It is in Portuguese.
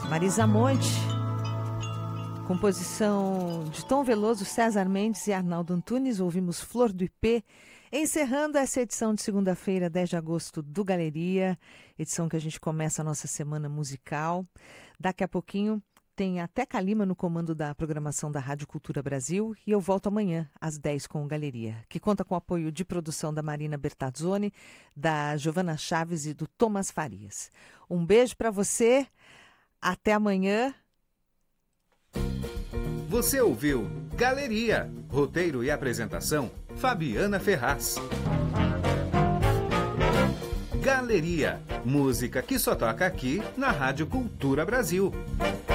Marisa Monte, composição de Tom Veloso, César Mendes e Arnaldo Antunes. Ouvimos Flor do Ipê, encerrando essa edição de segunda-feira, 10 de agosto do Galeria, edição que a gente começa a nossa semana musical. Daqui a pouquinho tem a Teca Lima no comando da programação da Rádio Cultura Brasil e eu volto amanhã às 10 com o Galeria, que conta com o apoio de produção da Marina Bertazzoni, da Giovana Chaves e do Thomas Farias. Um beijo para você, até amanhã. Você ouviu Galeria, roteiro e apresentação, Fabiana Ferraz. Galeria, música que só toca aqui na Rádio Cultura Brasil.